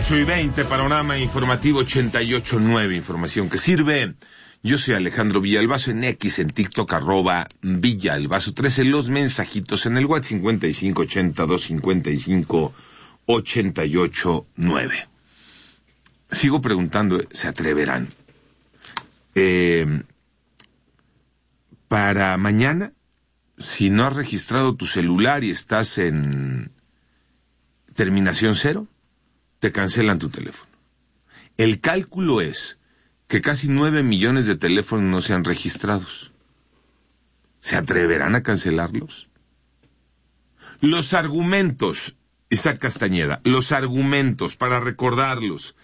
8:20, panorama informativo 88.9, información que sirve. Yo soy Alejandro Villalbazo, en X, en TikTok, @Villalbazo13, los mensajitos en el WhatsApp 5580-255-889. Sigo preguntando, ¿se atreverán? Para mañana, si no has registrado tu celular y estás en terminación 0, te cancelan tu teléfono. El cálculo es que casi 9 millones de teléfonos no sean registrados. ¿Se atreverán a cancelarlos? Los argumentos, Isaac Castañeda, los argumentos para recordarlos.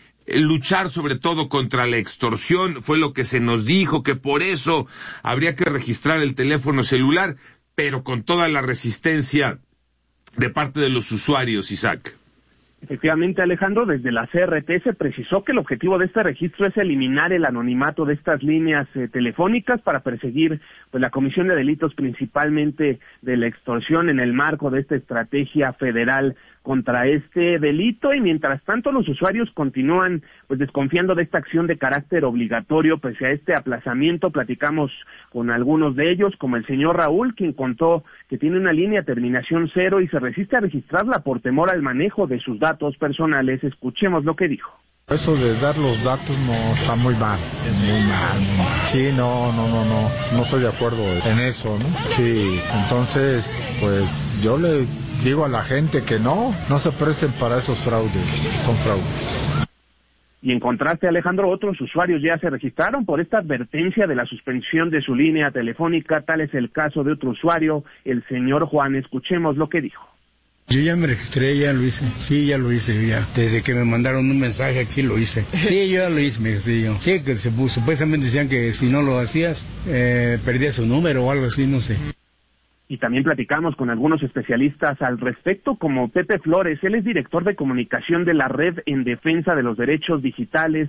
Luchar sobre todo contra la extorsión fue lo que se nos dijo, que por eso habría que registrar el teléfono celular, pero con toda la resistencia de parte de los usuarios, Isaac. Efectivamente, Alejandro, desde la CRT se precisó que el objetivo de este registro es eliminar el anonimato de estas líneas telefónicas para perseguir la comisión de delitos, principalmente de la extorsión, en el marco de esta estrategia federal contra este delito. Y mientras tanto los usuarios continúan desconfiando de esta acción de carácter obligatorio pese a este aplazamiento. Platicamos con algunos de ellos, como el señor Raúl, quien contó que tiene una línea terminación 0 y se resiste a registrarla por temor al manejo de sus datos personales. Escuchemos lo que dijo. Eso de dar los datos no está muy mal, muy mal. Sí, no estoy de acuerdo en eso, ¿no? Sí, entonces, pues yo le digo a la gente que no se presten para esos fraudes, son fraudes. Y en contraste, Alejandro, otros usuarios ya se registraron por esta advertencia de la suspensión de su línea telefónica. Tal es el caso de otro usuario, el señor Juan. Escuchemos lo que dijo. Yo ya me registré, ya lo hice. Sí, ya lo hice, ya. Desde que me mandaron un mensaje aquí lo hice. Sí, yo ya lo hice, me registré yo. Sí, que supuestamente decían que si no lo hacías, perdías su número o algo así, no sé. Y también platicamos con algunos especialistas al respecto, como Pepe Flores. Él es director de comunicación de la Red en Defensa de los Derechos Digitales,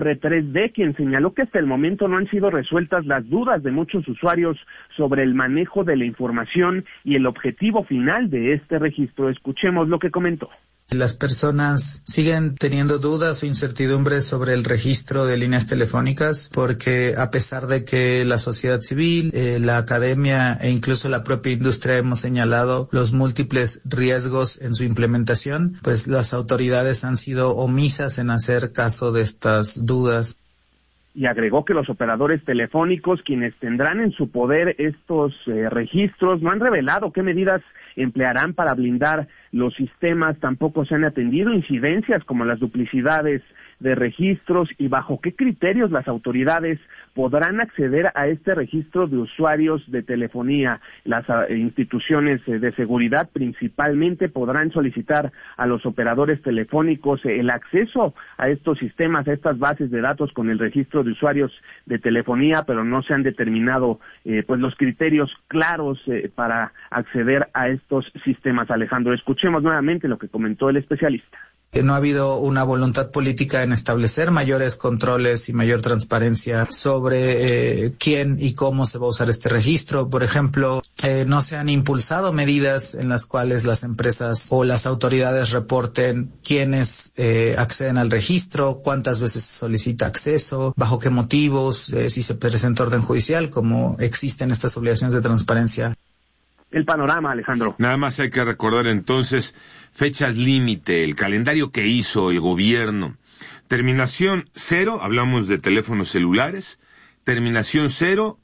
R3D, quien señaló que hasta el momento no han sido resueltas las dudas de muchos usuarios sobre el manejo de la información y el objetivo final de este registro. Escuchemos lo que comentó. Las personas siguen teniendo dudas o incertidumbres sobre el registro de líneas telefónicas porque, a pesar de que la sociedad civil, la academia e incluso la propia industria hemos señalado los múltiples riesgos en su implementación, pues las autoridades han sido omisas en hacer caso de estas dudas. Y agregó que los operadores telefónicos, quienes tendrán en su poder estos registros, no han revelado qué medidas emplearán para blindar los sistemas. Tampoco se han atendido incidencias como las duplicidades de registros y bajo qué criterios las autoridades podrán acceder a este registro de usuarios de telefonía. Las instituciones de seguridad principalmente podrán solicitar a los operadores telefónicos el acceso a estos sistemas, a estas bases de datos con el registro de usuarios de telefonía, pero no se han determinado los criterios claros para acceder a estos sistemas. Alejandro, escuchemos nuevamente lo que comentó el especialista. No ha habido una voluntad política en establecer mayores controles y mayor transparencia sobre quién y cómo se va a usar este registro. Por ejemplo, no se han impulsado medidas en las cuales las empresas o las autoridades reporten quiénes acceden al registro, cuántas veces se solicita acceso, bajo qué motivos, si se presenta orden judicial, como existen estas obligaciones de transparencia. El panorama, Alejandro. Nada más hay que recordar entonces fechas límite, el calendario que hizo el gobierno. Terminación 0, hablamos de teléfonos celulares. Terminación 0,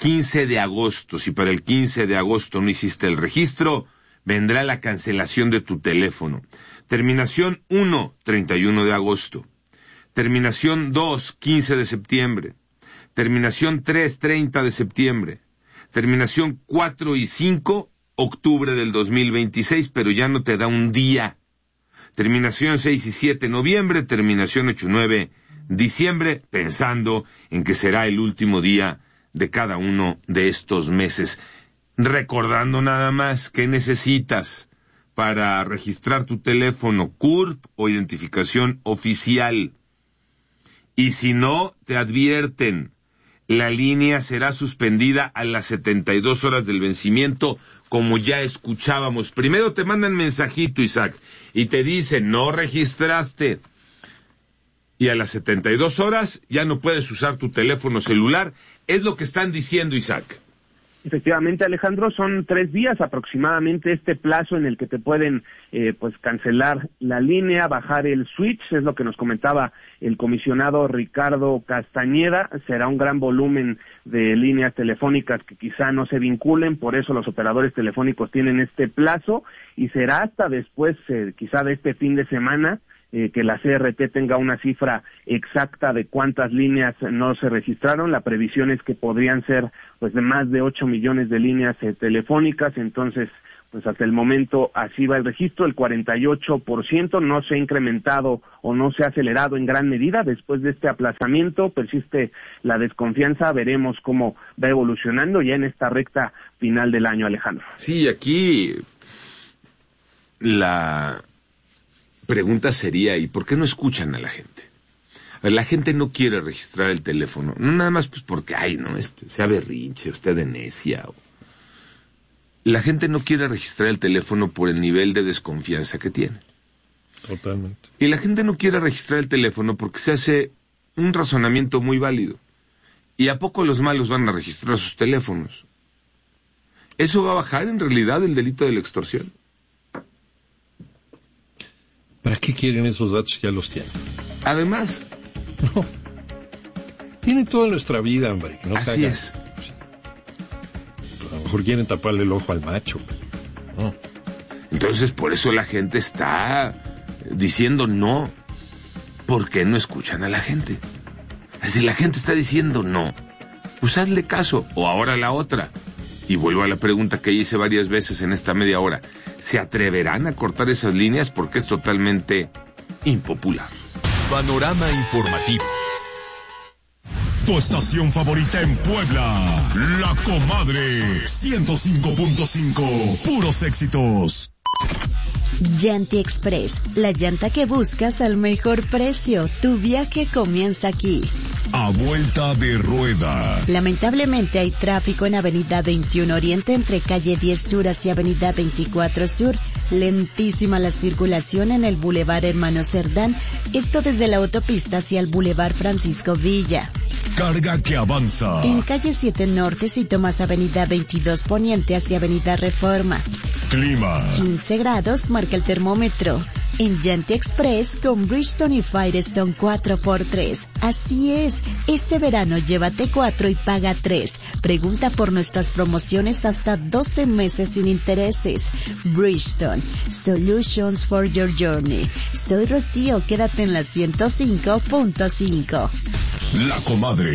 15 de agosto. Si para el 15 de agosto no hiciste el registro, vendrá la cancelación de tu teléfono. Terminación 1, 31 de agosto. Terminación 2, 15 de septiembre. Terminación 3, 30 de septiembre. Terminación 4 y 5, octubre del 2026, pero ya no te da un día. Terminación 6 y 7, noviembre. Terminación 8 y 9, diciembre, pensando en que será el último día de cada uno de estos meses. Recordando nada más que necesitas para registrar tu teléfono, CURP o identificación oficial. Y si no, te advierten, la línea será suspendida a las 72 horas del vencimiento como ya escuchábamos. Primero te mandan mensajito, Isaac, y te dicen, no registraste. Y a las 72 horas ya no puedes usar tu teléfono celular. Es lo que están diciendo, Isaac. Efectivamente, Alejandro, son 3 días aproximadamente este plazo en el que te pueden cancelar la línea, bajar el switch, es lo que nos comentaba el comisionado Ricardo Castañeda. Será un gran volumen de líneas telefónicas que quizá no se vinculen, por eso los operadores telefónicos tienen este plazo, y será hasta después, quizá de este fin de semana, que la CRT tenga una cifra exacta de cuántas líneas no se registraron. La previsión es que podrían ser de más de 8 millones de líneas telefónicas. Entonces, hasta el momento así va el registro. El 48% no se ha incrementado o no se ha acelerado en gran medida. Después de este aplazamiento persiste la desconfianza. Veremos cómo va evolucionando ya en esta recta final del año, Alejandro. Sí, aquí la pregunta sería, ¿y por qué no escuchan a la gente? La gente no quiere registrar el teléfono, no nada más porque, sea berrinche, usted de necia. La gente no quiere registrar el teléfono por el nivel de desconfianza que tiene. Totalmente. Y la gente no quiere registrar el teléfono porque se hace un razonamiento muy válido. ¿Y a poco los malos van a registrar sus teléfonos? ¿Eso va a bajar en realidad el delito de la extorsión? ¿Para qué quieren esos datos? Ya los tienen. Además. No. Tienen toda nuestra vida, hombre. No así es. A lo mejor quieren taparle el ojo al macho. No. Entonces, por eso la gente está diciendo no. ¿Por qué no escuchan a la gente? Si la gente está diciendo no, pues hazle caso. O ahora la otra. Y vuelvo a la pregunta que hice varias veces en esta media hora. ¿Se atreverán a cortar esas líneas? Porque es totalmente impopular. Panorama informativo. Tu estación favorita en Puebla. La Comadre. 105.5. Puros éxitos. Llanti Express, la llanta que buscas al mejor precio. Tu viaje comienza aquí. A vuelta de rueda. Lamentablemente hay tráfico en Avenida 21 Oriente entre calle 10 Sur hacia Avenida 24 Sur. Lentísima la circulación en el Boulevard Hermano Cerdán. Esto desde la autopista hacia el Boulevard Francisco Villa. Carga que avanza. En calle 7 Norte si tomas Avenida 22 Poniente hacia Avenida Reforma. Clima. 15 grados marca el termómetro. En Llanti Express con Bridgestone y Firestone 4x3. Así es, este verano llévate 4 y paga 3. Pregunta por nuestras promociones hasta 12 meses sin intereses. Bridgestone, Solutions for your journey. Soy Rocío, quédate en la 105.5. La Comadre.